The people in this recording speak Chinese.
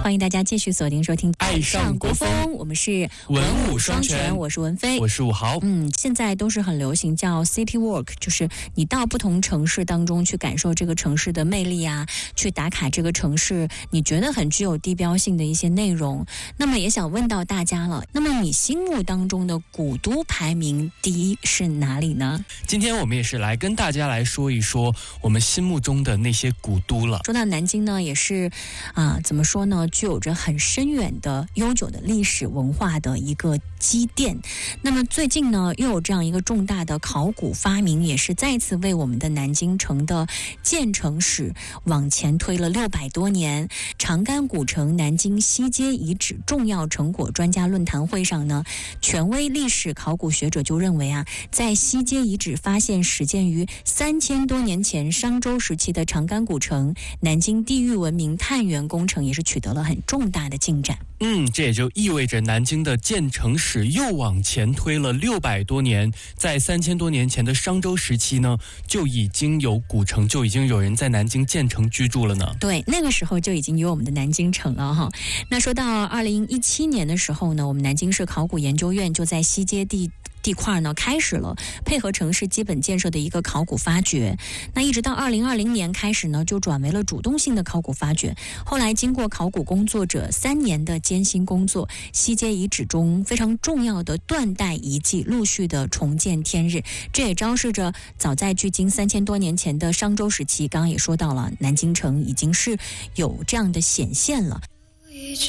欢迎大家继续锁定收听爱上国风， 我们是文武双全， 我是文飞， 我是武豪。 现在都是很流行叫 City Walk， 就是你到不同城市当中去感受这个城市的魅力啊，去打卡这个城市你觉得很具有地标性的一些内容。那么也想问到大家了，那么你心目当中的古都排名第一是哪里呢？ 今天我们也是来跟大家来说一说我们心目中的那些古都了。 说到南京呢，也是怎么说呢，具有着很深远的悠久的历史文化的一个积淀。那么最近呢，又有这样一个重大的考古发明，也是再次为我们的南京城的建城史往前推了600多年。长干古城南京西街遗址重要成果专家论坛会上呢，权威历史考古学者就认为在西街遗址发现始建于3000多年前商周时期的长干古城，南京地域文明探源工程也是取得了很重大的进展。 这也就意味着南京的建城史又往前推了600多年，在3000多年前的商周时期呢，就已经有古城，就已经有人在南京建成居住了呢。 对，那个时候就已经有我们的南京城了哈。那说到2017年的时候呢，我们南京市考古研究院就在西街地块呢开始了配合城市基本建设的一个考古发掘。那一直到2020年开始呢，就转为了主动性的考古发掘。后来经过考古工作者3年的艰辛工作，西街遗址中非常重要的断代遗迹陆续的重见天日。这也昭示着早在距今3000多年前的商周时期，刚刚也说到了，南京城已经是有这样的显现了。